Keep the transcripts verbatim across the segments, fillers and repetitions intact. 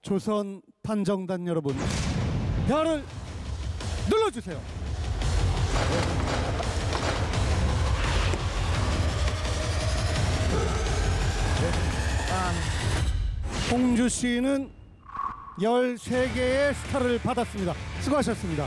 조선 판정단 여러분, 별을 눌러주세요. 홍주 씨는 열세 개의 스타를 받았습니다. 수고하셨습니다.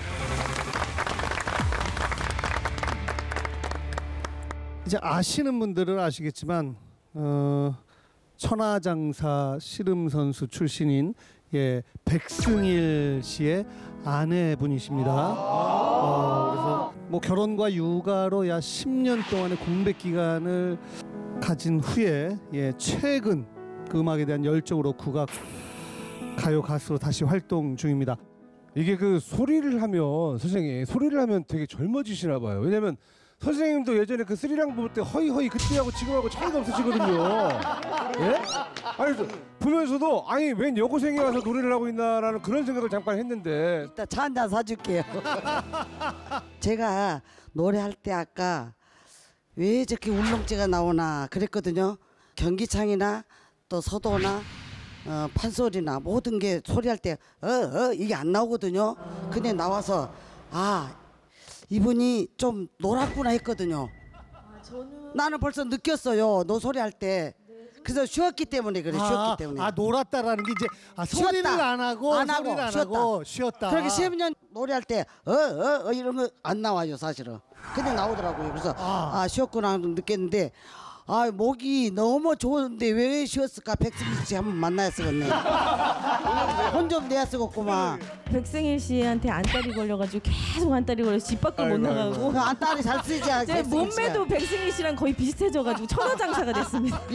이제 아시는 분들은 아시겠지만 어, 천하장사 씨름 선수 출신인 예, 백승일 씨의 아내분이십니다. 어, 그래서 뭐 결혼과 육아로 약 십 년 동안의 공백 기간을 가진 후에 예, 최근 그 음악에 대한 열정으로 국악 가요 가수로 다시 활동 중입니다. 이게 그 소리를 하면 선생님 소리를 하면 되게 젊어지시나 봐요. 왜냐면 선생님도 예전에 그 스리랑 볼 때 허이허이 그때하고 지금하고 차이가 없으시거든요. 예? 아니 보면서도 아니 웬 여고생이 와서 노래를 하고 있나라는 그런 생각을 잠깐 했는데 이따 차 한 잔 사줄게요. 제가 노래할 때 아까 왜 저렇게 울렁증가 나오나 그랬거든요. 경기창이나 또 서도나 어, 판소리나 모든 게 소리할 때 어, 어, 이게 안 나오거든요. 근데 나와서 아 이분이 좀 놀았구나 했거든요. 나는 벌써 느꼈어요. 너 소리할 때. 그래서 쉬었기 때문에 그래. 쉬었기 때문에. 아 놀았다라는 게 이제 아, 소리를 쉬었다. 안 하고 안 하고, 소리를 안 쉬었다. 하고 쉬었다. 그렇게 십 년 노래할 때 어 어 어 이런 거 안 나와요 사실은. 근데 나오더라고요. 그래서 아. 아, 쉬었구나 느꼈는데 아 목이 너무 좋은데 왜 쉬었을까. 백승일 씨 한번 만나야 쓰겠네. 혼 좀 내야 쓰겠구만. 백승일 씨한테 안달이 걸려가지고 계속 안달이 걸려서 집 밖을 못 나가고 그 안딸이 잘 쓰지. 제 백승일 씨가. 몸매도 백승일 씨랑 거의 비슷해져가지고 천하장사가 됐습니다.